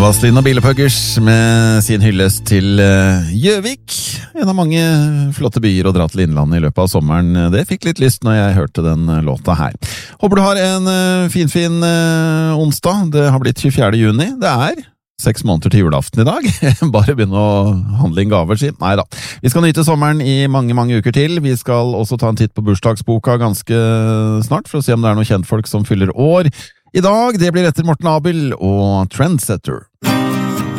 Vazelina Bielepuggers med sin hyllest til Gjøvik, en av mange flotte byer å dra til Innlandet i løpet av sommeren. Det fikk litt lyst når jeg hørte den låta her. Håper du har en fin onsdag. Det har blitt 24. juni. Det er 6 måneder til julaften i dag. Bare begynne å handle inn gaver, si. Neida. Vi skal nyte sommeren i mange uker til. Vi skal også ta en titt på bursdagsboka ganske snart, for å se om det er noen kjentfolk som fyller år. I dag, det blir etter Morten Abel og Trendsetter.